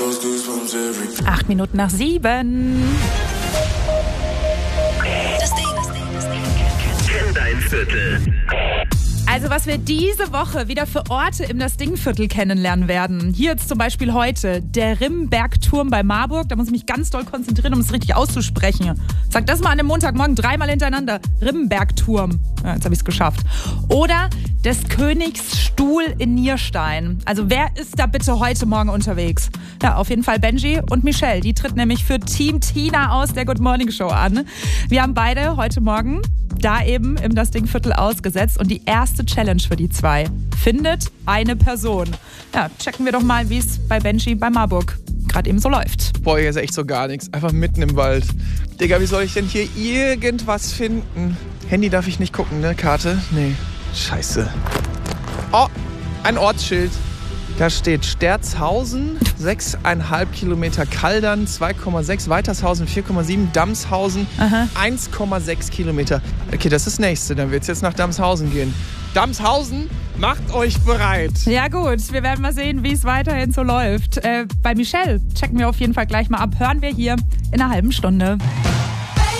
8:07. Das Ding. Kenn dein Viertel. Also was wir diese Woche wieder für Orte im Das Ding-Viertel kennenlernen werden. Hier jetzt zum Beispiel heute der Rimbergturm bei Marburg. Da muss ich mich ganz doll konzentrieren, um es richtig auszusprechen. Sag das mal an dem Montagmorgen 3-mal hintereinander. Rimbergturm. Ja, jetzt habe ich es geschafft. Oder des Königsstuhl in Nierstein. Also wer ist da bitte heute Morgen unterwegs? Ja, auf jeden Fall Benji und Michelle. Die tritt nämlich für Team Tina aus der Good Morning Show an. Wir haben beide heute Morgen da eben im Das Ding-Viertel ausgesetzt und die erste Challenge für die zwei. Findet eine Person. Ja, checken wir doch mal, wie es bei Benji bei Marburg gerade eben so läuft. Boah, hier ist echt so gar nichts. Einfach mitten im Wald. Digga, wie soll ich denn hier irgendwas finden? Handy darf ich nicht gucken, ne? Karte? Nee. Scheiße. Oh, ein Ortsschild. Da steht Sterzhausen, 6,5 Kilometer, Kaldern, 2,6, Weitershausen, 4,7, Damshausen, 1,6 Kilometer. Okay, das ist das nächste, dann wird es jetzt nach Damshausen gehen. Damshausen, macht euch bereit. Ja gut, wir werden mal sehen, wie es weiterhin so läuft. Bei Michelle checken wir auf jeden Fall gleich mal ab. Hören wir hier in einer halben Stunde.